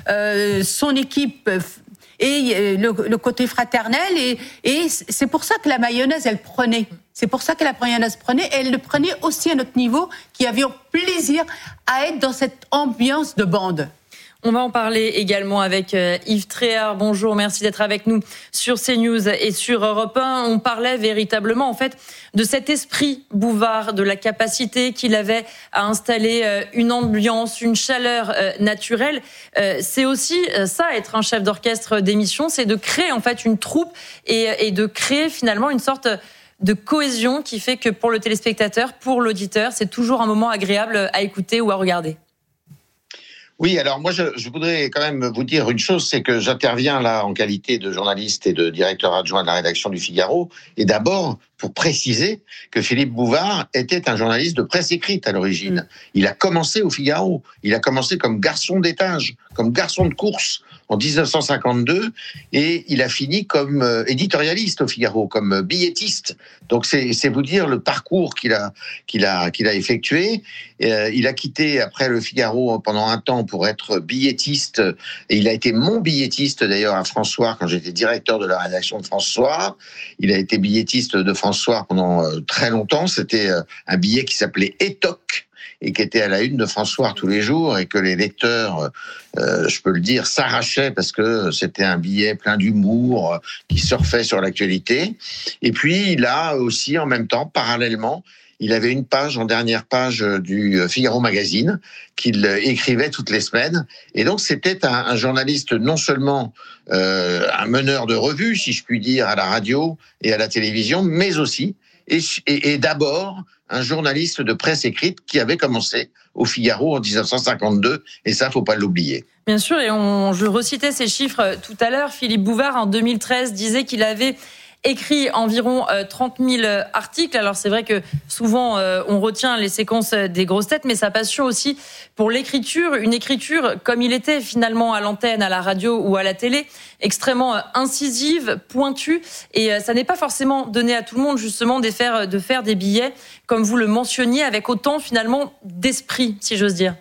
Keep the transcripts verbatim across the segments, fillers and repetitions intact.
euh, son équipe et le, le côté fraternel. Et, et c'est pour ça que la mayonnaise, elle prenait. C'est pour ça que la mayonnaise prenait. Et elle le prenait aussi à notre niveau, qui avions plaisir à être dans cette ambiance de bande. On va en parler également avec Yves Tréhard. Bonjour, merci d'être avec nous sur CNews et sur Europe un. On parlait véritablement en fait de cet esprit Bouvard, de la capacité qu'il avait à installer une ambiance, une chaleur naturelle. C'est aussi ça, être un chef d'orchestre d'émission, c'est de créer en fait une troupe et, et de créer finalement une sorte de cohésion qui fait que pour le téléspectateur, pour l'auditeur, c'est toujours un moment agréable à écouter ou à regarder. Oui, alors moi, je, je voudrais quand même vous dire une chose, c'est que j'interviens là en qualité de journaliste et de directeur adjoint de la rédaction du Figaro, et d'abord pour préciser que Philippe Bouvard était un journaliste de presse écrite à l'origine. Il a commencé au Figaro, il a commencé comme garçon d'étage, comme garçon de course en dix-neuf cent cinquante-deux, et il a fini comme euh, éditorialiste au Figaro, comme euh, billettiste. Donc c'est, c'est vous dire le parcours qu'il a, qu'il a, qu'il a effectué. Euh, il a quitté après le Figaro pendant un temps pour être billettiste, et il a été mon billettiste d'ailleurs à France Soir quand j'étais directeur de la rédaction de France Soir. Il a été billettiste de France Soir pendant euh, très longtemps. C'était euh, un billet qui s'appelait Étoc et qui était à la une de France Soir tous les jours, et que les lecteurs, euh, je peux le dire, s'arrachaient parce que c'était un billet plein d'humour, euh, qui surfait sur l'actualité. Et puis, il a aussi, en même temps, parallèlement, il avait une page en dernière page du Figaro Magazine qu'il écrivait toutes les semaines. Et donc, c'était un, un journaliste, non seulement euh, un meneur de revue, si je puis dire, à la radio et à la télévision, mais aussi, et, et, et d'abord, un journaliste de presse écrite qui avait commencé au Figaro en dix-neuf cent cinquante-deux. Et ça, faut pas l'oublier. Bien sûr, et on, je recitais ces chiffres tout à l'heure. Philippe Bouvard, en deux mille treize, disait qu'il avait écrit environ euh, trente mille articles. Alors c'est vrai que souvent euh, on retient les séquences des grosses têtes, mais sa passion aussi pour l'écriture, une écriture comme il était finalement à l'antenne, à la radio ou à la télé, extrêmement euh, incisive, pointue, et euh, ça n'est pas forcément donné à tout le monde justement de faire, de faire des billets, comme vous le mentionniez, avec autant finalement d'esprit, si j'ose dire.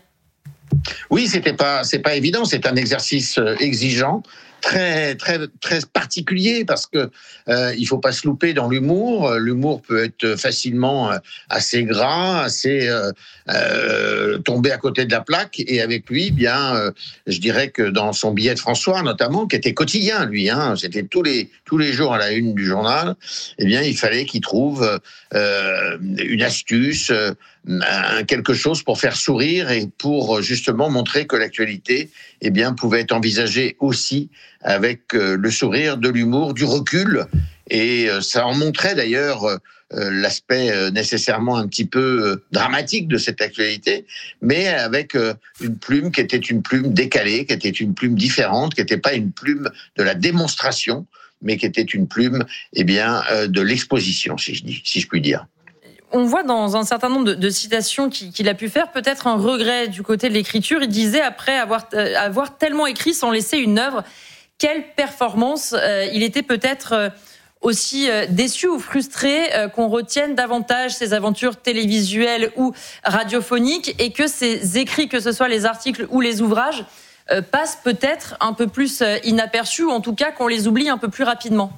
Oui, c'était pas, c'est pas évident, c'est un exercice exigeant, très très très particulier, parce que euh, il faut pas se louper dans l'humour. L'humour peut être facilement assez gras, assez euh, euh, tombé à côté de la plaque. Et avec lui, bien, euh, je dirais que dans son billet de François, notamment, qui était quotidien, lui, hein, c'était tous les tous les jours à la une du journal. Eh bien, il fallait qu'il trouve euh, une astuce, euh, quelque chose pour faire sourire et pour justement montrer que l'actualité, eh bien, pouvait être envisagée aussi avec euh, le sourire, de l'humour, du recul. Et euh, ça en montrait d'ailleurs euh, l'aspect euh, nécessairement un petit peu euh, dramatique de cette actualité, mais avec euh, une plume qui était une plume décalée, qui était une plume différente, qui n'était pas une plume de la démonstration, mais qui était une plume, eh bien, euh, de l'exposition, si je dis, si je puis dire. On voit dans un certain nombre de, de citations qu'il a pu faire peut-être un regret du côté de l'écriture. Il disait, après avoir, euh, avoir tellement écrit sans laisser une œuvre, quelle performance. euh, Il était peut-être euh, aussi euh, déçu ou frustré euh, qu'on retienne davantage ses aventures télévisuelles ou radiophoniques, et que ses écrits, que ce soit les articles ou les ouvrages, euh, passent peut-être un peu plus euh, inaperçus, ou en tout cas qu'on les oublie un peu plus rapidement.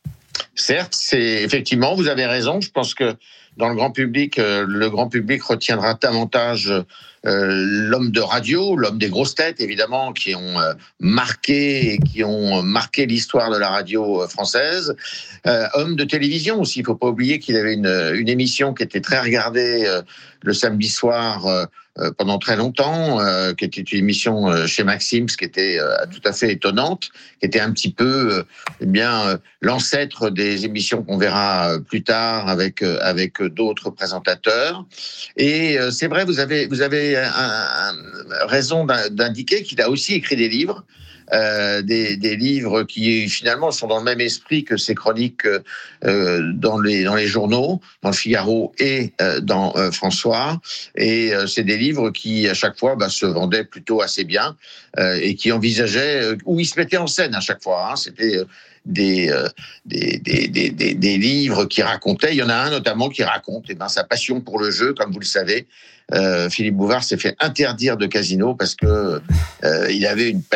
Certes, c'est effectivement, vous avez raison. Je pense que dans le grand public, euh, le grand public retiendra davantage euh, l'homme de radio, l'homme des grosses têtes, évidemment, qui ont euh, marqué, qui ont marqué l'histoire de la radio française. Euh, homme de télévision aussi. Il faut pas oublier qu'il avait une, une émission qui était très regardée euh, le samedi soir euh, pendant très longtemps, euh, qui était une émission euh, chez Maxime, ce qui était euh, tout à fait étonnante, qui était un petit peu, euh, eh bien, euh, l'ancêtre des émissions qu'on verra euh, plus tard avec euh, avec d'autres présentateurs. Et euh, c'est vrai, vous avez vous avez un, un, raison d'indiquer qu'il a aussi écrit des livres. Euh, des, des livres qui finalement sont dans le même esprit que ces chroniques euh, dans les dans les journaux, dans le Figaro et euh, dans euh, François. Et euh, c'est des livres qui à chaque fois bah, se vendaient plutôt assez bien euh, et qui envisageaient euh, où ils se mettaient en scène à chaque fois. Hein. C'était euh, Des, euh, des, des, des, des, des livres qui racontaient, il y en a un notamment qui raconte eh ben, sa passion pour le jeu, comme vous le savez. Euh, Philippe Bouvard s'est fait interdire de casino parce que euh, il avait une